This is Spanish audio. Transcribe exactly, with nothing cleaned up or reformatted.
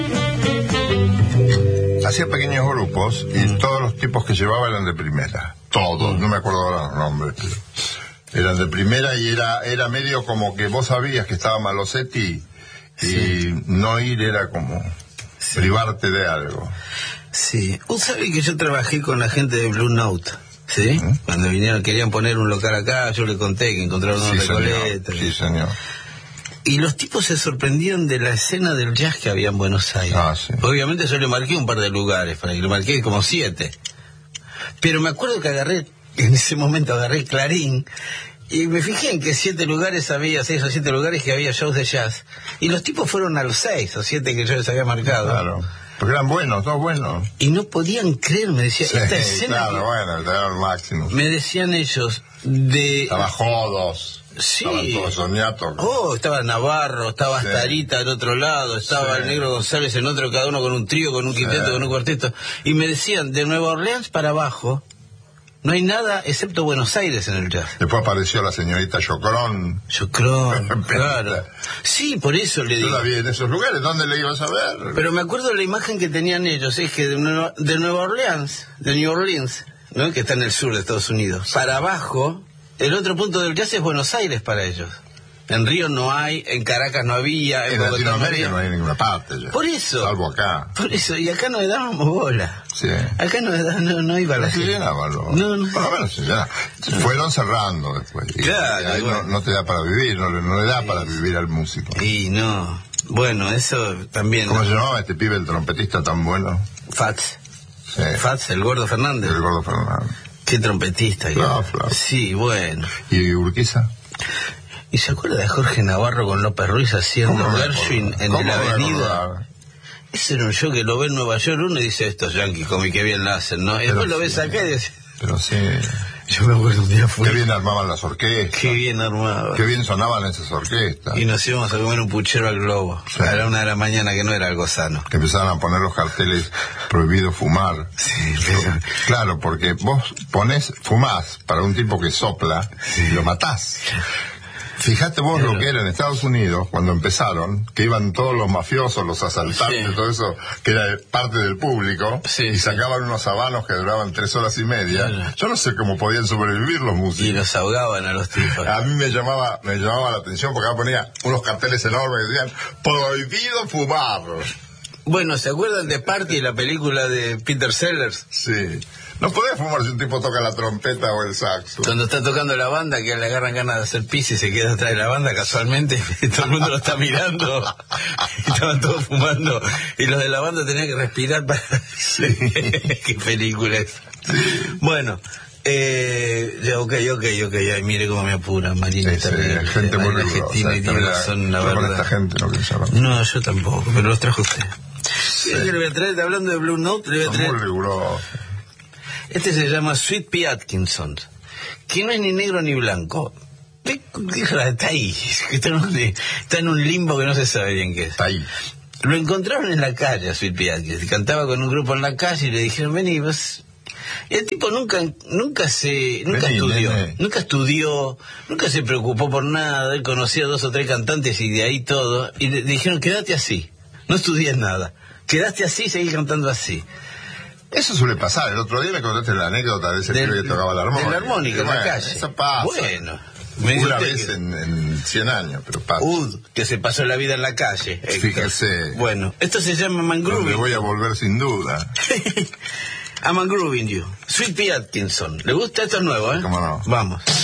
Hacía pequeños grupos y mm. todos los tipos que llevaba eran de primera. Todos, mm. no me acuerdo ahora los nombres, pero eran de primera y era era medio como que vos sabías que estaba Malosetti y sí. no ir era como sí. privarte de algo. Sí, vos sabés que yo trabajé con la gente de Blue Note, ¿sí? ¿Mm? Cuando vinieron, querían poner un local acá, yo le conté que encontraron sí, una Recoleta. Sí, señor. Y los tipos se sorprendían de la escena del jazz que había en Buenos Aires. Ah, sí. Obviamente yo le marqué un par de lugares, para que le marqué como siete. Pero me acuerdo que agarré, en ese momento agarré Clarín, y me fijé en que siete lugares había, seis o siete lugares que había shows de jazz. Y los tipos fueron a los seis o siete que yo les había marcado. Claro. Porque eran buenos, todos buenos. Y no podían creer, me decían, sí, esta escena... Claro, que... bueno, era el máximo. Me decían ellos, de... Estaba Jodos. Sí. Estaban todos soñatos. Oh, estaba Navarro, estaba sí. Starita al otro lado, estaba sí. el Negro González en otro, cada uno con un trío, con un quinteto, sí. con un cuarteto. Y me decían, de Nueva Orleans para abajo, no hay nada excepto Buenos Aires en el jazz. Después apareció la señorita Chocrón. Chocrón, claro. Sí, por eso le digo. Yo la vi en esos lugares, ¿dónde le ibas a ver? Pero me acuerdo de la imagen que tenían ellos, es que de Nueva, de Nueva Orleans, de New Orleans, ¿no? Que está en el sur de Estados Unidos, sí. para abajo, el otro punto del jazz es Buenos Aires para ellos. En Río no hay, en Caracas no había, en, en Latinoamérica no hay en ninguna parte ya. Por eso. Salvo acá. Por eso, y acá no le dábamos bola. Sí. Acá no, no, no iba a la gente. Se llenaba, lo, no, no. Por lo menos se llenaba. No. Fueron cerrando después. Y, claro. Y ahí bueno. no, no te da para vivir, no, no le da sí. para vivir al músico. Y no. Bueno, eso también. ¿Cómo ¿no? se llamaba este pibe, el trompetista tan bueno? Fats. Sí. Fats, el Gordo Fernández. El Gordo Fernández. Qué trompetista. Claro, claro. Sí, bueno. ¿Y Urquiza? ¿Y se acuerda de Jorge Navarro con López Ruiz haciendo Gershwin en la avenida? Ese era un show que lo ve en Nueva York uno y dice, estos yankees como y qué bien la hacen, ¿no? Y después lo ves acá y dice... Pero sí... Yo me acuerdo un día fue... Qué bien armaban las orquestas. Qué bien armaban. Qué bien sonaban esas orquestas. Y nos íbamos a comer un puchero al Globo. Sí. A la una de la mañana, que no era algo sano. Que empezaban a poner los carteles prohibido fumar. Sí, pero... Claro, porque vos ponés, fumás para un tipo que sopla sí. y lo matás. Fíjate vos Pero... lo que era en Estados Unidos cuando empezaron, que iban todos los mafiosos, los asaltantes, sí. todo eso, que era parte del público, sí, y sacaban sí. unos habanos que duraban tres horas y media. Sí. Yo no sé cómo podían sobrevivir los músicos. Y los ahogaban a los tipos. A mí me llamaba, me llamaba la atención porque acá ponía unos carteles enormes que decían, prohibido fumar. Bueno, ¿se acuerdan de Party, la película de Peter Sellers? Sí. No podés fumar si un tipo toca la trompeta o el saxo. Cuando está tocando la banda, que le agarran ganas de hacer pis y se queda atrás de la banda casualmente, y todo el mundo lo está mirando, y estaban todos fumando, y los de la banda tenían que respirar para... Sí. Qué película es. Sí. Bueno, eh, ya, ok, ok, ok, ay, mire cómo me apuran, Marina. Sí, sí, terrible, gente muy Argentina y tiene razón, la no verdad. Con esta gente no, que no, yo tampoco, pero los trajo usted. Sí. Le voy a traer, hablando de Blue Note, le voy a traer... Muy riguroso. Este se llama Sweet Pea Atkinson, que no es ni negro ni blanco. Está ahí, está en un limbo que no se sabe bien qué es. Está ahí. Lo encontraron en la calle a Sweet Pea Atkinson, cantaba con un grupo en la calle y le dijeron, vení, vos... Y el tipo nunca nunca se nunca vení, estudió, vení. nunca estudió, nunca se preocupó por nada, él conocía dos o tres cantantes y de ahí todo, y le dijeron, quédate así, no estudies nada, quédate así y seguí cantando así. Eso suele pasar. El otro día me contaste la anécdota de ese tío que tocaba la armónica. De la armónica en bueno, la calle. Eso pasa. Bueno. Una vez que... en, en cien años, pero pasa. Ud, que se pasó la vida en la calle. Fíjese. Bueno, esto se llama Mangrooving. Me voy a volver sin duda. A Mangrooving You. Sweet Pea Atkinson. ¿Le gusta? Esto es nuevo, ¿eh? ¿Cómo no? Vamos.